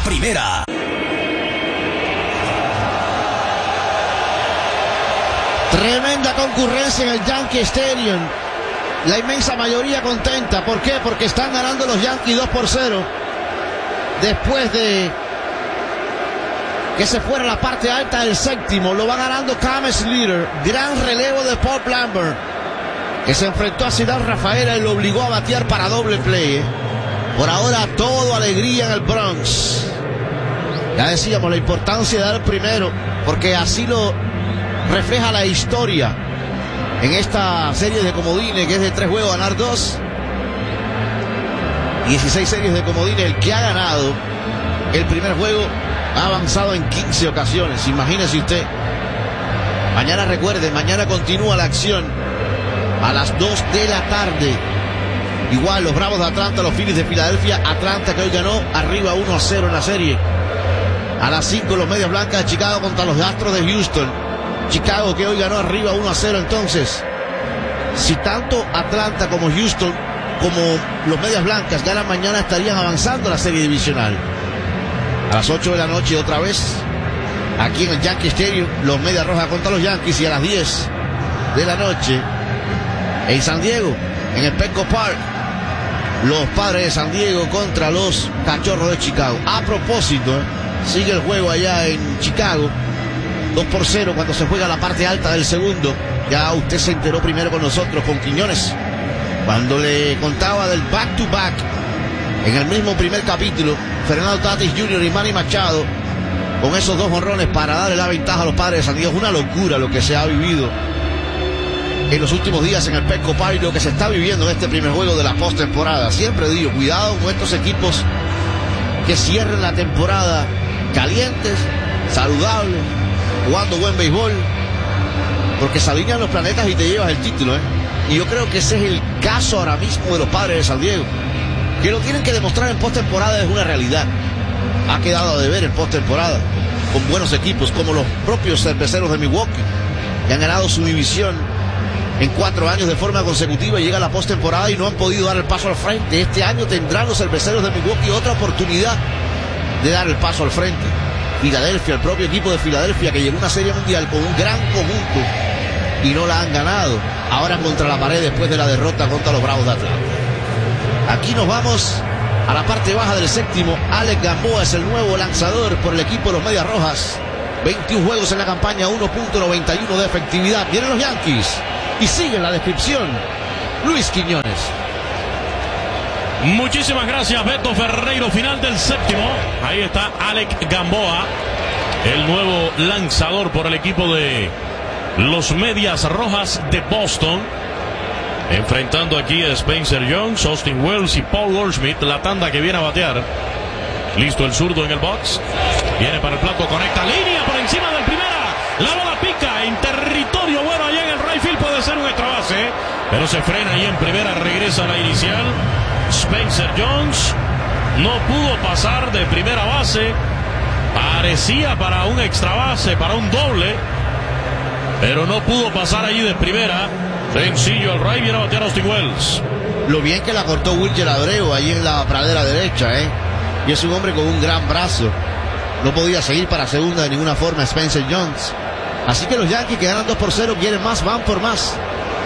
primera. Tremenda concurrencia en el Yankee Stadium. La inmensa mayoría contenta. ¿Por qué? Porque están ganando los Yankees 2-0. Después de que se fuera la parte alta del séptimo, lo va ganando Cam Slater. Gran relevo de Paul Lambert, que se enfrentó a Cedar Rafaela y lo obligó a batear para doble play. Por ahora todo alegría en el Bronx. Ya decíamos la importancia de dar primero, porque así lo refleja la historia en esta serie de comodines, que es de 3 juegos ganar 2. 16 series de comodines. El que ha ganado el primer juego ha avanzado en 15 ocasiones. Imagínese usted. Mañana, recuerden, mañana continúa la acción a las 2 de la tarde. Igual los Bravos de Atlanta, los Phillies de Filadelfia. Atlanta, que hoy ganó, arriba 1-0 en la serie. A las 5 los Medias Blancas de Chicago contra los Astros de Houston. Chicago, que hoy ganó, arriba 1-0. Entonces, si tanto Atlanta como Houston como los Medias Blancas ganan mañana, estarían avanzando la serie divisional. A las 8 de la noche otra vez, aquí en el Yankee Stadium, los Medias Rojas contra los Yankees. Y a las 10 de la noche en San Diego, en el Petco Park, los Padres de San Diego contra los Cachorros de Chicago. A propósito, sigue el juego allá en Chicago, 2-0 cuando se juega la parte alta del segundo. Ya usted se enteró primero con nosotros, con Quiñones, cuando le contaba del back-to-back en el mismo primer capítulo. Fernando Tatis Jr. y Manny Machado con esos 2 jonrones para darle la ventaja a los Padres de San Diego. Es una locura lo que se ha vivido en los últimos días en el Petco Park, lo que se está viviendo en este primer juego de la postemporada. Siempre digo, cuidado con estos equipos que cierren la temporada calientes, saludables, jugando buen béisbol, porque se alinean los planetas y te llevas el título, Y yo creo que ese es el caso ahora mismo de los Padres de San Diego, que lo tienen que demostrar en postemporada. Es una realidad. Ha quedado a deber en postemporada con buenos equipos como los propios Cerveceros de Milwaukee, que han ganado su división en 4 años de forma consecutiva, y llega a la postemporada y no han podido dar el paso al frente. Este año tendrán los Cerveceros de Milwaukee otra oportunidad de dar el paso al frente. Filadelfia, el propio equipo de Filadelfia, que llegó a una serie mundial con un gran conjunto y no la han ganado, ahora contra la pared después de la derrota contra los Bravos de Atlanta. Aquí nos vamos a la parte baja del séptimo. Alex Gamboa es el nuevo lanzador por el equipo de los Medias Rojas. 21 juegos en la campaña, 1.91 de efectividad. Vienen los Yankees y sigue la descripción Luis Quiñones. Muchísimas gracias, Beto Ferreiro. Final del séptimo. Ahí está Alex Gamboa, el nuevo lanzador por el equipo de los Medias Rojas de Boston, enfrentando aquí a Spencer Jones, Austin Wells y Paul Goldschmidt. La tanda que viene a batear. Listo el zurdo en el box. Viene para el plato, conecta línea por encima del primera. La bola pica en territorio bueno allá en el right field. Puede ser un extra base, pero se frena ahí en primera. Regresa a la inicial. Spencer Jones no pudo pasar de primera base. Parecía para un extra base, para un doble, pero no pudo pasar allí de primera. Sencillo al right, viene a batear Austin Wells. Lo bien que la cortó Wilker Abreu ahí en la pradera derecha, Y es un hombre con un gran brazo. No podía seguir para segunda de ninguna forma Spencer Jones. Así que los Yankees, que ganan 2-0, quieren más, van por más.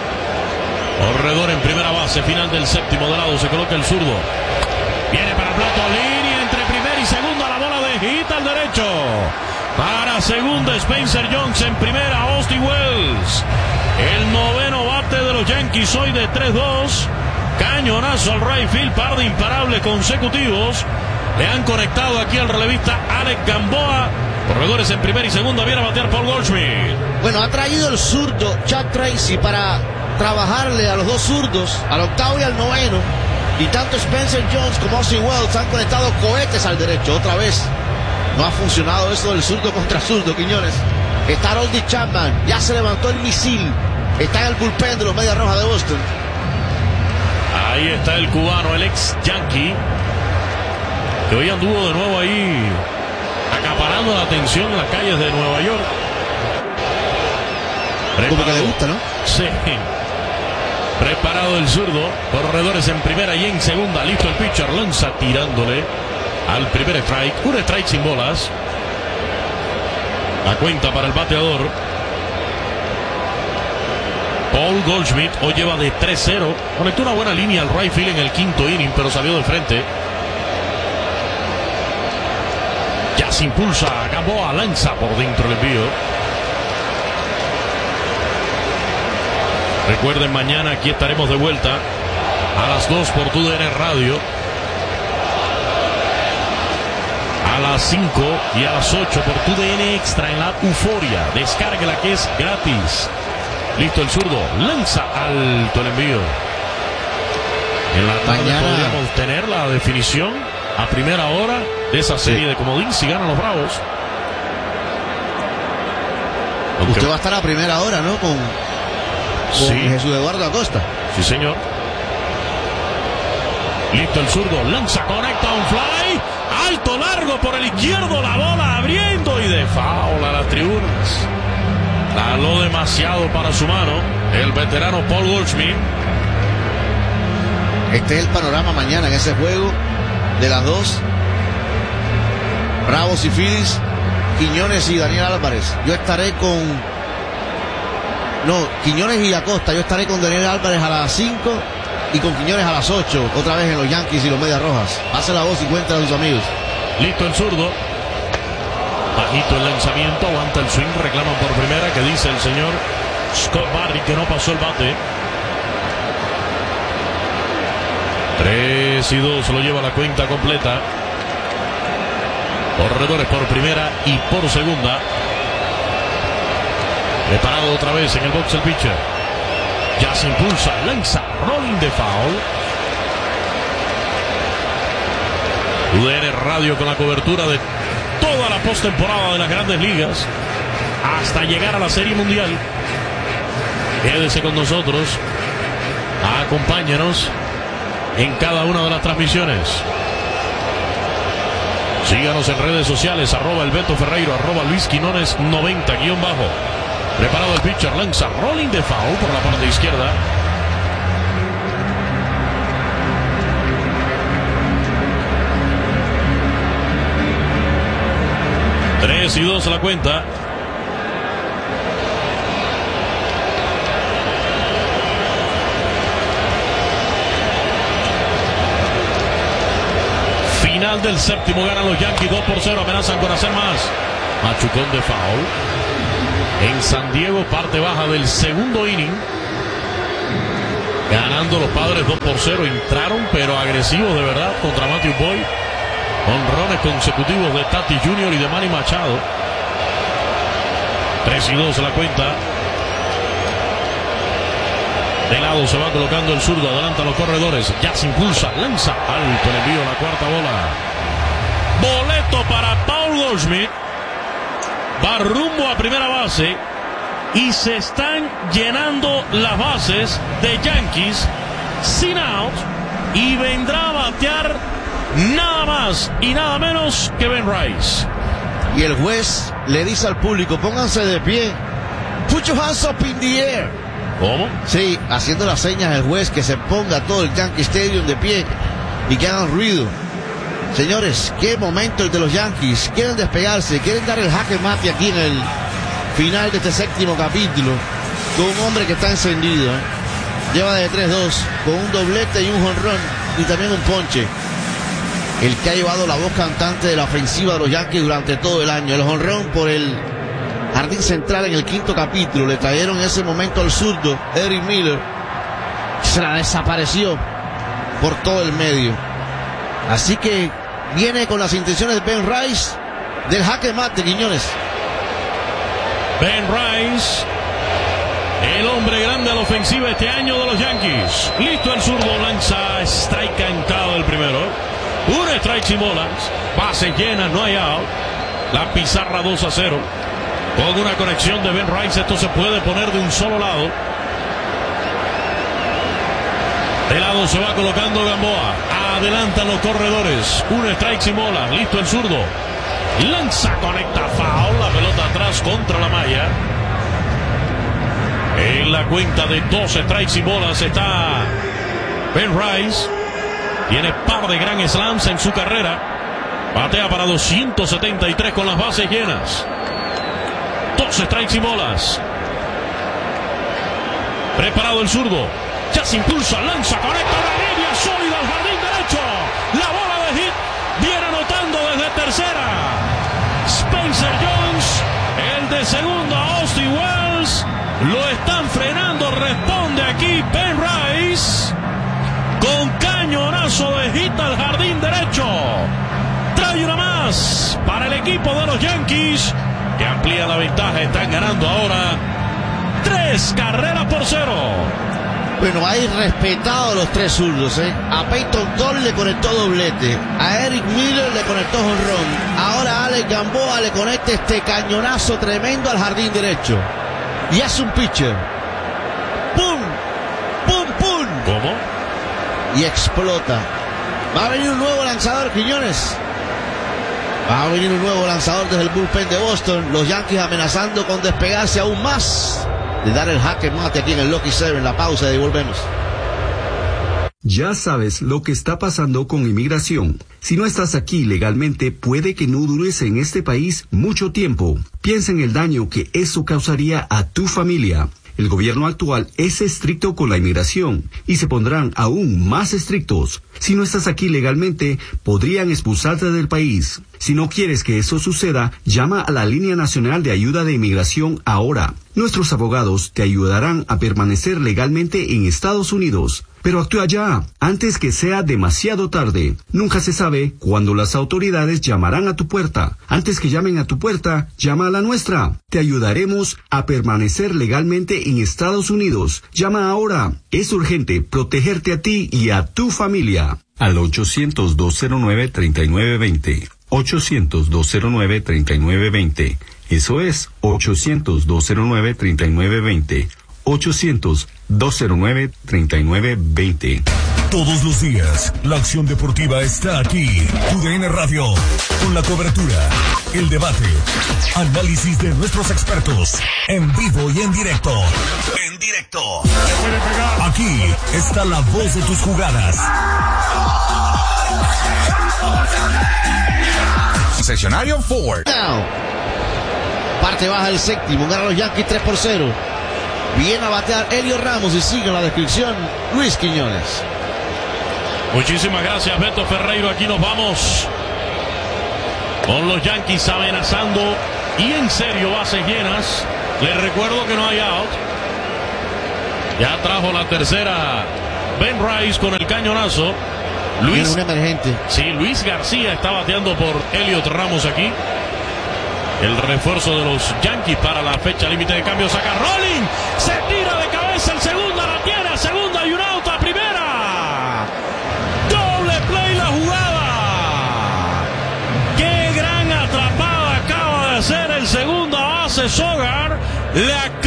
Corredor en primera base, final del séptimo. De lado se coloca el zurdo. Viene para el plato, línea entre primera y segunda. La bola de hit al derecho. Para segunda, Spencer Jones. En primera, Austin Wells. El noveno bate de los Yankees hoy de 3-2. Cañonazo al right field, par de imparables consecutivos. Le han conectado aquí al relevista Alex Gamboa. Corredores en primera y segunda, viene a batear Paul Goldschmidt. Bueno, ha traído el zurdo Chad Tracy para trabajarle a los dos zurdos, al octavo y al noveno. Y tanto Spencer Jones como Austin Wells han conectado cohetes al derecho. Otra vez, no ha funcionado eso del zurdo contra zurdo, Quiñones. Está Aroldis Chapman, ya se levantó el misil. Está en el bullpen de los Medias Rojas de Boston. Ahí está el cubano, el ex Yankee, que hoy anduvo de nuevo ahí acaparando la atención en las calles de Nueva York. Como que le gusta, ¿no? Sí. Preparado el zurdo. Corredores en primera y en segunda. Listo el pitcher. Lanza tirándole al primer strike. Un strike sin bolas. La cuenta para el bateador. Paul Goldschmidt hoy lleva de 3-0. Conectó una buena línea al right field en el quinto inning, pero salió de frente. Ya se impulsa. Gamboa lanza por dentro el envío. Recuerden, mañana aquí estaremos de vuelta a las 2 por TUDN Radio. A las 5 y a las 8 por TUDN Extra en la Euforia. Descárguela, que es gratis. Listo el zurdo, lanza alto el envío. En la tarde mañana podríamos tener la definición a primera hora de esa serie de comodín si ganan los Bravos. Usted va a estar a primera hora, ¿no? Con Jesús Eduardo Acosta. Sí, señor. Listo el zurdo, lanza, conecta un fly. Alto, largo por el izquierdo, la bola abriendo y de foul a las tribunas. Jaló demasiado para su mano el veterano Paul Goldschmidt. Este es el panorama mañana en ese juego de las 2. Bravos y Phillies, Quiñones y Daniel Álvarez. Yo estaré con... No, Quiñones y Acosta. Yo estaré con Daniel Álvarez a las 5 y con Quiñones a las 8. Otra vez en los Yankees y los Medias Rojas. Pase la voz y cuenta a sus amigos. Listo el zurdo. Bajito el lanzamiento, aguanta el swing, reclaman por primera, que dice el señor Scott Barry que no pasó el bate. 3-2 lo lleva la cuenta completa. Corredores por primera y por segunda. Preparado otra vez en el box el pitcher. Ya se impulsa, lanza, rolling de foul. TUDN Radio con la cobertura de toda la postemporada de las Grandes Ligas hasta llegar a la Serie Mundial. Quédese con nosotros, acompáñenos en cada una de las transmisiones. Síganos en redes sociales, @elBetoFerreiro, @LuisQuinones 90 _ Preparado el pitcher, lanza, rolling de foul por la parte izquierda. Tres y 2 la cuenta. Final del séptimo, ganan los Yankees 2-0, amenazan con hacer más. Machucón de foul. En San Diego, parte baja del segundo inning. Ganando los Padres 2-0, entraron pero agresivos de verdad contra Matthew Boyd. Honrones consecutivos de Tati Jr. y de Manny Machado. 3 y 2 la cuenta. De lado se va colocando el zurdo, adelanta los corredores. Ya se impulsa, lanza alto el envío, la cuarta bola. Boleto para Paul Goldschmidt. Va rumbo a primera base. Y se están llenando las bases de Yankees sin out. Y vendrá a batear nada más y nada menos que Ben Rice. Y el juez le dice al público, pónganse de pie. Put your hands up in the air. ¿Cómo? Sí, haciendo las señas el juez que se ponga todo el Yankee Stadium de pie y que hagan ruido. Señores, qué momento el de los Yankees. Quieren despegarse, quieren dar el jaque mate aquí en el final de este séptimo capítulo con un hombre que está encendido. Lleva de 3-2 con un doblete y un jonrón y también un ponche. El que ha llevado la voz cantante de la ofensiva de los Yankees durante todo el año. El jonrón por el jardín central en el quinto capítulo. Le trajeron en ese momento al zurdo Eric Miller. Se la desapareció por todo el medio. Así que viene con las intenciones Ben Rice del jaque mate, Quiñones. Ben Rice, el hombre grande a la ofensiva este año de los Yankees. Listo el zurdo, lanza, strike cantado el primero. Un strike sin bolas, base llena, no hay out. La pizarra 2-0. Con una conexión de Ben Rice, esto se puede poner de un solo lado. De lado se va colocando Gamboa. Adelantan los corredores. Un strike sin bolas. Listo el zurdo. Lanza, conecta, foul. La pelota atrás contra la malla. En la cuenta de 2 strikes sin bolas está Ben Rice. Tiene par de Grand Slams en su carrera. Batea para 273 con las bases llenas. 2 strikes y bolas. Preparado el zurdo. Ya se impulsa, lanza, conecta la línea sólida al jardín derecho. La bola de hit viene anotando desde tercera. Spencer Jones, el de segundo a Austin Wells. Lo están frenando, responde aquí Ben Rice. Con cañonazo de hit al jardín derecho. Trae una más para el equipo de los Yankees, que amplía la ventaja. Están ganando ahora 3-0. Bueno, ahí respetado los 3 zurdos, A Peyton Cole le conectó doblete. A Eric Miller le conectó jonrón. Ahora Alex Gamboa le conecta este cañonazo tremendo al jardín derecho. Y hace un pitcher. ¡Pum! ¡Pum, pum! ¿Cómo? Y explota. Va a venir un nuevo lanzador, Quiñones. Va a venir un nuevo lanzador desde el bullpen de Boston. Los Yankees amenazando con despegarse aún más de dar el jaque mate aquí en el Lucky Seven. La pausa y volvemos. Ya sabes lo que está pasando con inmigración. Si no estás aquí legalmente, puede que no dures en este país mucho tiempo. Piensa en el daño que eso causaría a tu familia. El gobierno actual es estricto con la inmigración y se pondrán aún más estrictos. Si no estás aquí legalmente, podrían expulsarte del país. Si no quieres que eso suceda, llama a la Línea Nacional de Ayuda de Inmigración ahora. Nuestros abogados te ayudarán a permanecer legalmente en Estados Unidos. Pero actúa ya, antes que sea demasiado tarde. Nunca se sabe cuándo las autoridades llamarán a tu puerta. Antes que llamen a tu puerta, llama a la nuestra. Te ayudaremos a permanecer legalmente en Estados Unidos. Llama ahora. Es urgente protegerte a ti y a tu familia. Al 800-209-3920. 800-209-3920. Eso es 800-209-3920. 800-209-3920. Todos los días, la acción deportiva está aquí. TUDN Radio, con la cobertura, el debate, análisis de nuestros expertos, en vivo y en directo. En directo. Aquí está la voz de tus jugadas. Concesionario Ford. Parte baja del séptimo, ganan los Yankees 3-0. Viene a batear Elio Ramos y sigue en la descripción Luis Quiñones. Muchísimas gracias, Beto Ferreiro. Aquí nos vamos con los Yankees amenazando y en serio bases llenas. Les recuerdo que no hay out. Ya trajo la tercera Ben Rice con el cañonazo. Luis, un emergente. Sí, Luis García está bateando por Elliot Ramos aquí. El refuerzo de los Yankees para la fecha límite de cambio. Saca Rolling. Se tira de cabeza el segunda. La tiene a segunda y un out a primera. Doble play la jugada. Qué gran atrapada acaba de hacer el segunda base Sogar. Le